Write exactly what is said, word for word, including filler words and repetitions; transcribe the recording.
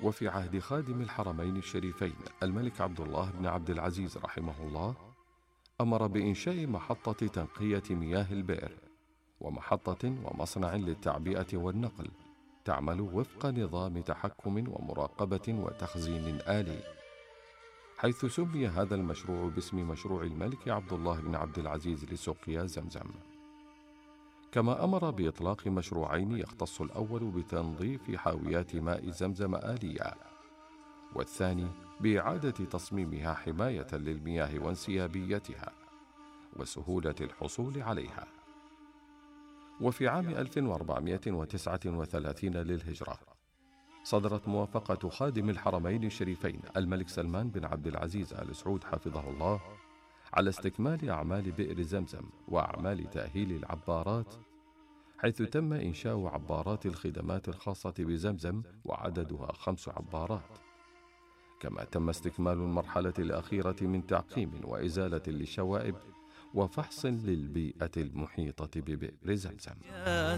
وفي عهد خادم الحرمين الشريفين الملك عبد الله بن عبد العزيز رحمه الله، أمر بإنشاء محطة تنقية مياه البئر ومحطة ومصنع للتعبئة والنقل تعمل وفق نظام تحكم ومراقبة وتخزين آلي، حيث سمي هذا المشروع باسم مشروع الملك عبد الله بن عبد العزيز لسقيا زمزم. كما أمر بإطلاق مشروعين، يختص الأول بتنظيف حاويات ماء زمزم آلية، والثاني بإعادة تصميمها حماية للمياه وانسيابيتها وسهولة الحصول عليها. وفي عام ألف وأربعمائة وتسعة وثلاثين للهجرة صدرت موافقة خادم الحرمين الشريفين الملك سلمان بن عبد العزيز آل سعود حفظه الله على استكمال أعمال بئر زمزم وأعمال تأهيل العبارات، حيث تم إنشاء عبارات الخدمات الخاصة بزمزم وعددها خمس عبارات. كما تم استكمال المرحلة الأخيرة من تعقيم وإزالة للشوائب وفحص للبيئة المحيطة ببئر زمزم.